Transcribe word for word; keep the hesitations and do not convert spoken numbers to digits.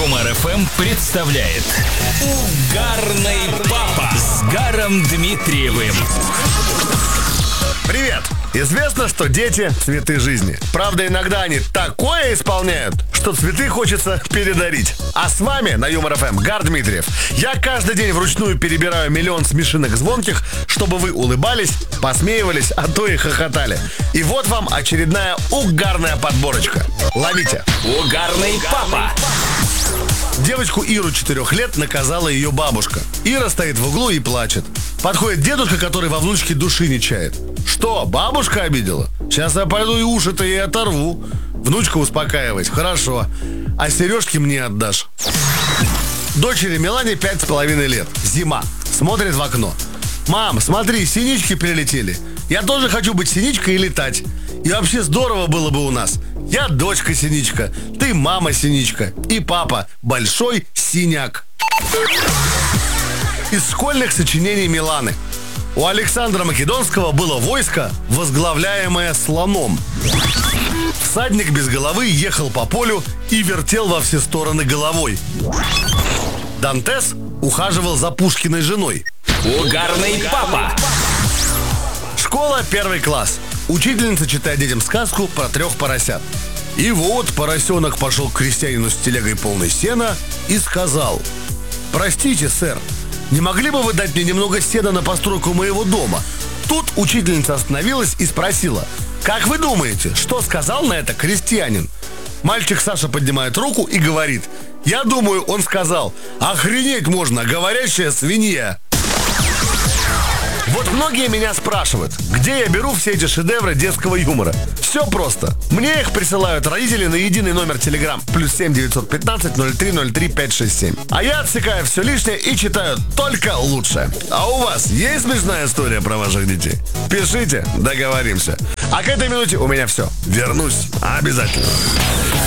Юмор эф эм представляет Угарный папа с Гаром Дмитриевым. Привет! Известно, что дети – цветы жизни. Правда, иногда они такое исполняют, что цветы хочется передарить. А с вами на Юмор эф эм Гар Дмитриев. Я каждый день вручную перебираю миллион смешинок звонких, чтобы вы улыбались, посмеивались, а то и хохотали. И вот вам очередная угарная подборочка. Ловите! Угарный папа. Девочку Иру четырех лет наказала ее бабушка. Ира стоит в углу и плачет. Подходит дедушка, который во внучке души не чает. Что, бабушка обидела? Сейчас я пойду и уши-то ей оторву. Внучка успокаивает. Хорошо. А сережки мне отдашь. Дочери Милане пять с половиной лет. Зима. Смотрит в окно. Мам, смотри, синички прилетели. Я тоже хочу быть синичкой и летать. И вообще здорово было бы у нас. Я дочка-синичка, ты мама-синичка и папа большой синяк. Из школьных сочинений Миланы. У Александра Македонского было войско, возглавляемое слоном. Всадник без головы ехал по полю и вертел во все стороны головой. Дантес ухаживал за Пушкиной женой. Угарный папа. Школа, первый класс. Учительница читает детям сказку про трех поросят. И вот поросенок пошел к крестьянину с телегой полной сена и сказал: «Простите, сэр, не могли бы вы дать мне немного сена на постройку моего дома?» Тут учительница остановилась и спросила: «Как вы думаете, что сказал на это крестьянин?» Мальчик Саша поднимает руку и говорит: «Я думаю, он сказал: охренеть можно, говорящая свинья». Вот многие меня спрашивают, где я беру все эти шедевры детского юмора. Все просто. Мне их присылают родители на единый номер Telegram плюс семь девятьсот пятнадцать ноль три ноль три пять шесть семь. А я отсекаю все лишнее и читаю только лучшее. А у вас есть смешная история про ваших детей? Пишите, договоримся. А к этой минуте у меня все. Вернусь обязательно.